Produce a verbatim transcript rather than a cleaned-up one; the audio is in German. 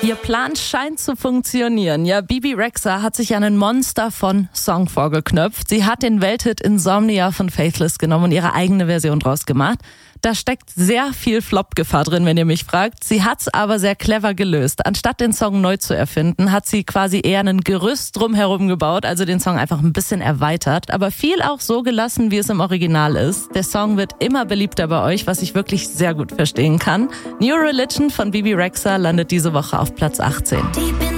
Ihr Plan scheint zu funktionieren. Ja, Bebe Rexha hat sich einen Monster von Song vorgeknöpft. Sie hat den Welthit Insomnia von Faithless genommen und ihre eigene Version draus gemacht. Da steckt sehr viel Flop-Gefahr drin, wenn ihr mich fragt. Sie hat's aber sehr clever gelöst. Anstatt den Song neu zu erfinden, hat sie quasi eher ein Gerüst drumherum gebaut, also den Song einfach ein bisschen erweitert, aber viel auch so gelassen, wie es im Original ist. Der Song wird immer beliebter bei euch, was ich wirklich sehr gut verstehen kann. New Religion von Bebe Rexha landet diese Woche auf Platz achtzehn.